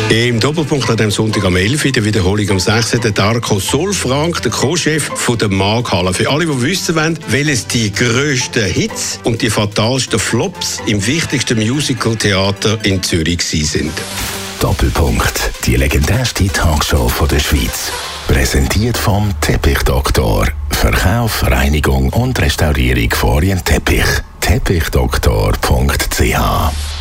Im Doppelpunkt an diesem Sonntag am 11. in der Wiederholung am 6. der Darko Solfrank, der Co-Chef der Markthalle. Für alle, die wissen wollen, welches die grössten Hits und die fatalsten Flops im wichtigsten Musical-Theater in Zürich sind. Doppelpunkt, die legendärste Talkshow der Schweiz. Präsentiert vom Teppichdoktor. Verkauf, Reinigung und Restaurierung von Orientteppich. Teppichdoktor.ch